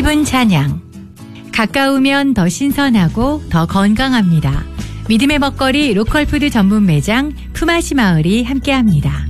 기분 찬양. 가까우면 더 신선하고 더 건강합니다. 믿음의 먹거리 로컬푸드 전문 매장 품앗이 마을이 함께합니다.